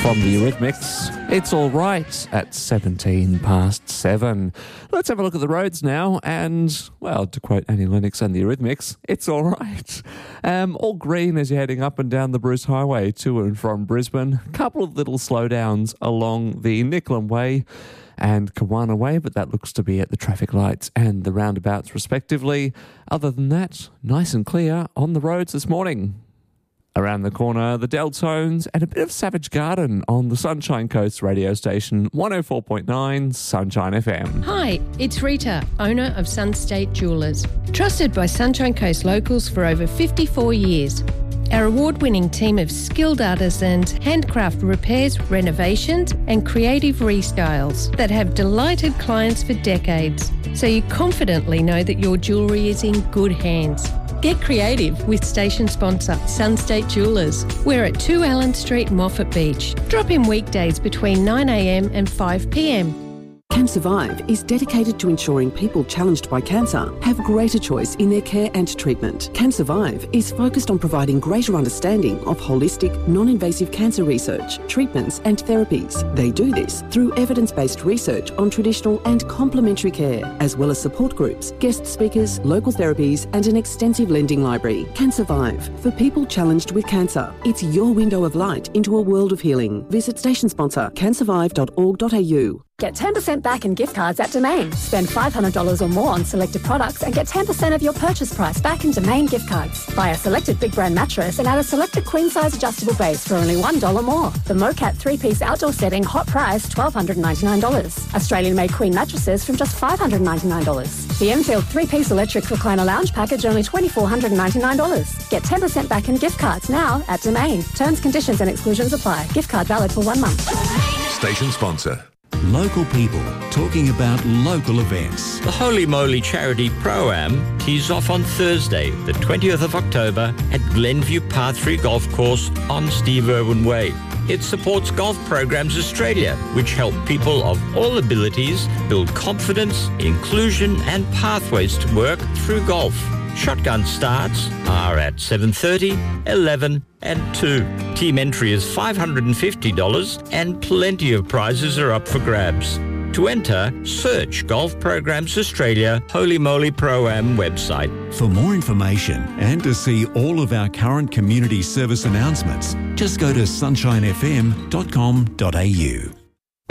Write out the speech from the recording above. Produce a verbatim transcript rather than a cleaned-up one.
From the Eurythmics, it's all right at seventeen past seven. Let's have a look at the roads now, and, well, to quote Annie Lennox and the Eurythmics, it's all right. Um, all green as you're heading up and down the Bruce Highway to and from Brisbane. A couple of little slowdowns along the Nicklin Way and Kawana Way, but that looks to be at the traffic lights and the roundabouts respectively. Other than that, nice and clear on the roads this morning. Around the corner, the Deltones and a bit of Savage Garden on the Sunshine Coast radio station, one oh four point nine Sunshine F M. Hi, it's Rita, owner of Sunstate Jewellers. Trusted by Sunshine Coast locals for over fifty-four years. Our award-winning team of skilled artisans handcraft repairs, renovations and creative restyles that have delighted clients for decades. So you confidently know that your jewellery is in good hands. Get creative with station sponsor Sunstate Jewellers. We're at two Allen Street, Moffat Beach. Drop in weekdays between nine a m and five p m. Can Survive is dedicated to ensuring people challenged by cancer have greater choice in their care and treatment. Can Survive is focused on providing greater understanding of holistic, non-invasive cancer research, treatments and therapies. They do this through evidence-based research on traditional and complementary care, as well as support groups, guest speakers, local therapies and an extensive lending library. Can Survive, for people challenged with cancer. It's your window of light into a world of healing. Visit station sponsor can survive dot org dot a u. Get ten percent back in gift cards at Domain. Spend five hundred dollars or more on selected products and get ten percent of your purchase price back in Domain gift cards. Buy a selected big brand mattress and add a selected queen size adjustable base for only one dollar more. The Mocat three-piece outdoor setting, hot price one thousand two hundred ninety-nine dollars. Australian-made queen mattresses from just five hundred ninety-nine dollars. The Enfield three-piece electric recliner lounge package, only two thousand four hundred ninety-nine dollars. Get ten percent back in gift cards now at Domain. Terms, conditions and exclusions apply. Gift card valid for one month. Station sponsor. Local people talking about local events. The Holy Moly Charity Pro-Am tees off on Thursday, the twentieth of October at Glenview Par three Golf Course on Steve Irwin Way. It supports Golf Programs Australia, which help people of all abilities build confidence, inclusion and pathways to work through golf. Shotgun starts are at seven thirty, eleven and two. Team entry is five hundred fifty dollars and plenty of prizes are up for grabs. To enter, search Golf Programs Australia Holy Moly Pro-Am website. For more information and to see all of our current community service announcements, just go to sunshine f m dot com dot a u.